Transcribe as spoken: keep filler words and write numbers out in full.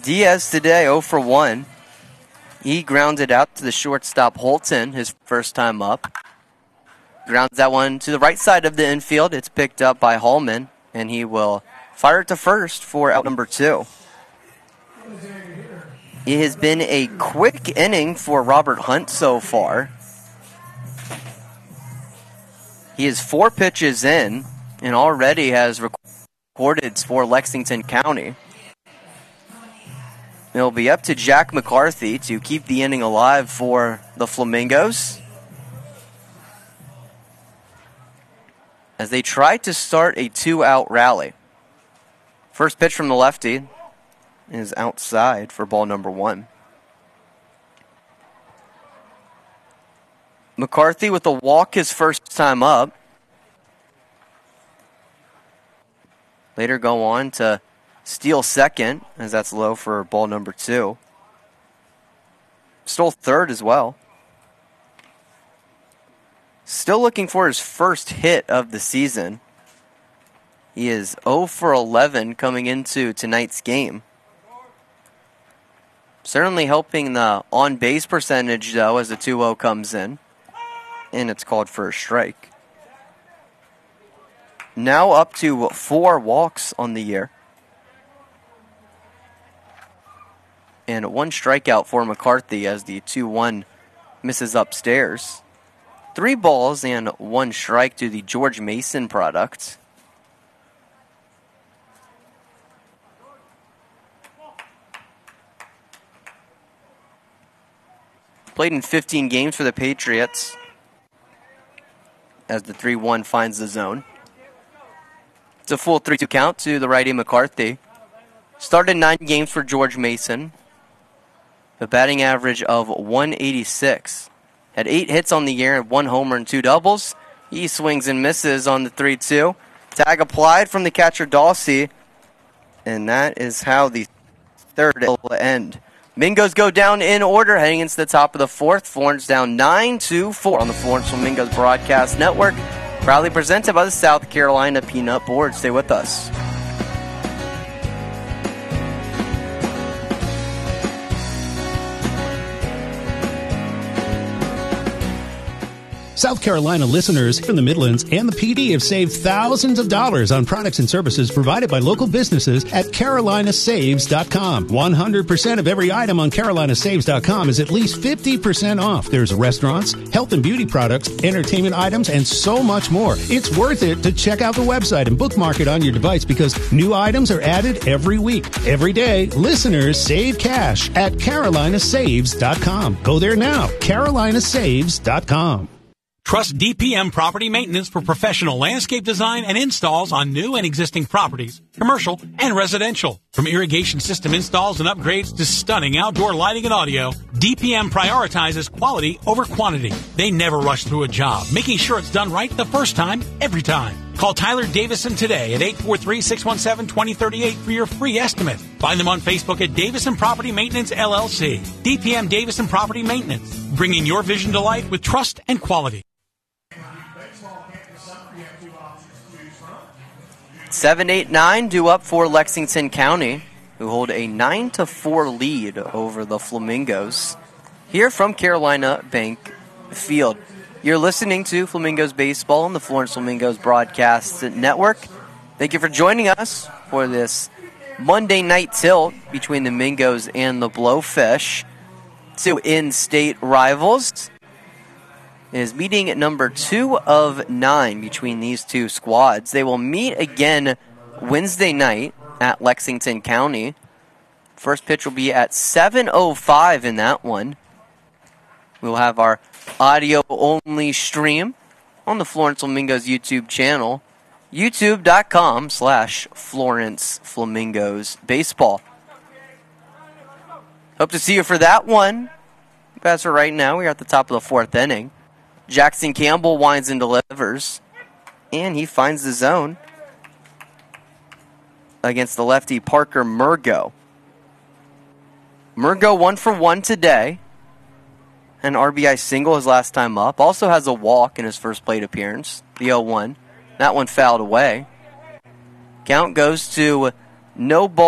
Diaz today, oh for one. He grounded out to the shortstop Holton, his first time up. Grounds that one to the right side of the infield. It's picked up by Hallman, and he will fire it to first for out number two. It has been a quick inning for Robert Hunt so far. He is four pitches in and already has recorded for Lexington County. It'll be up to Jack McCarthy to keep the inning alive for the Flamingos as they try to start a two-out rally. First pitch from the lefty is outside for ball number one. McCarthy with a walk his first time up. Later go on to steal second, as that's low for ball number two. Stole third as well. Still looking for his first hit of the season. He is oh for eleven coming into tonight's game. Certainly helping the on-base percentage, though, as the two oh comes in. And it's called for a strike. Now up to four walks on the year. And one strikeout for McCarthy as the two one misses upstairs. Three balls and one strike to the George Mason product. Played in fifteen games for the Patriots as the three one finds the zone. It's a full three two count to the righty McCarthy. Started nine games for George Mason. A batting average of one eighty-six. Had eight hits on the year, one homer and two doubles. He swings and misses on the three two. Tag applied from the catcher Dawsey. And that is how the third will end. Mingos go down in order, heading into the top of the fourth. Florence down nine to four on the Florence Flamingos Broadcast Network. Proudly presented by the South Carolina Peanut Board. Stay with us. South Carolina listeners from the Midlands and the P D have saved thousands of dollars on products and services provided by local businesses at Carolina Saves dot com. one hundred percent of every item on Carolina Saves dot com is at least fifty percent off. There's restaurants, health and beauty products, entertainment items, and so much more. It's worth it to check out the website and bookmark it on your device because new items are added every week. Every day, listeners save cash at Carolina Saves dot com. Go there now, Carolina Saves dot com. Trust D P M Property Maintenance for professional landscape design and installs on new and existing properties, commercial and residential. From irrigation system installs and upgrades to stunning outdoor lighting and audio, D P M prioritizes quality over quantity. They never rush through a job, making sure it's done right the first time, every time. Call Tyler Davison today at eight four three, six one seven, two zero three eight for your free estimate. Find them on Facebook at Davison Property Maintenance, L L C. D P M Davison Property Maintenance, bringing your vision to life with trust and quality. seven eight nine due up for Lexington County, who hold a nine to four lead over the Flamingos here from Carolina Bank Field. You're listening to Flamingos Baseball on the Florence Flamingos Broadcast Network. Thank you for joining us for this Monday night tilt between the Mingos and the Blowfish. Two in-state rivals. It is meeting at number two of nine between these two squads. They will meet again Wednesday night at Lexington County. First pitch will be at seven oh five in that one. We'll have our audio-only stream on the Florence Flamingos YouTube channel, youtube.com slash Florence Flamingos Baseball. Hope to see you for that one. As for right now, we're at the top of the fourth inning. Jackson Campbell winds and delivers, and he finds the zone against the lefty Parker Murgo. Murgo one for one today. An R B I single his last time up. Also has a walk in his first plate appearance, the oh one. That one fouled away. Count goes to no ball.